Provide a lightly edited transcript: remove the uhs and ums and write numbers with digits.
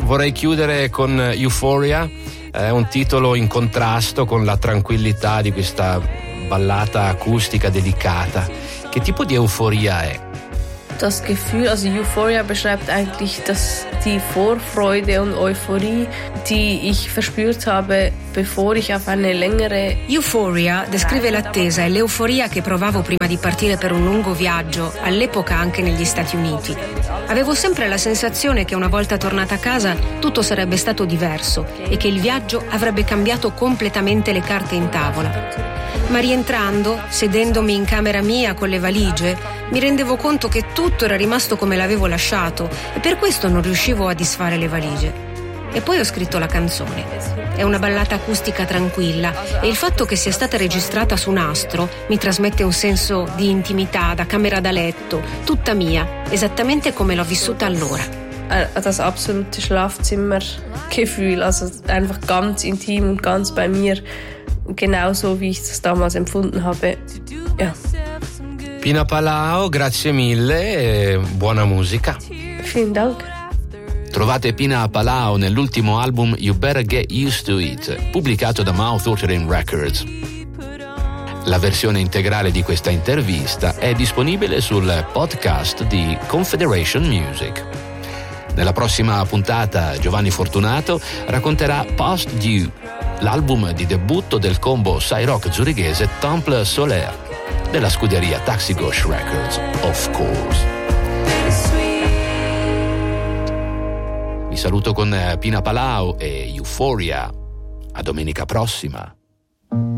vorrei chiudere con Euphoria, un titolo in contrasto con la tranquillità di questa ballata acustica delicata. Che tipo di euforia è? Das Gefühl, also Euphoria beschreibt eigentlich die Vorfreude und Euphorie, die ich verspürt habe, bevor ich auf eine längere... Euphoria descrive l'attesa e l'euforia che provavo prima di partire per un lungo viaggio, all'epoca anche negli Stati Uniti. Avevo sempre la sensazione che una volta tornata a casa tutto sarebbe stato diverso e che il viaggio avrebbe cambiato completamente le carte in tavola. Ma rientrando, sedendomi in camera mia con le valigie, mi rendevo conto che tutto era rimasto come l'avevo lasciato e per questo non riuscivo a disfare le valigie. E poi ho scritto la canzone. È una ballata acustica tranquilla e il fatto che sia stata registrata su nastro mi trasmette un senso di intimità da camera da letto, tutta mia, esattamente come l'ho vissuta allora. Das absolute Schlafzimmergefühl, also einfach ganz intim und ganz bei mir. Genauso wie ich das damals empfunden habe. Ja. Pina Palao, grazie mille e buona musica. Vielen Dank. Trovate Pina Palao nell'ultimo album You Better Get Used to It, pubblicato da Mouth Watering Records. La versione integrale di questa intervista è disponibile sul podcast di Confederation Music. Nella prossima puntata Giovanni Fortunato racconterà Past Due, l'album di debutto del combo Psy-rock zurighese Temple Solaire, della scuderia Taxi Gauche Records, of course. Vi saluto con Pina Palao e Euphoria. A domenica prossima.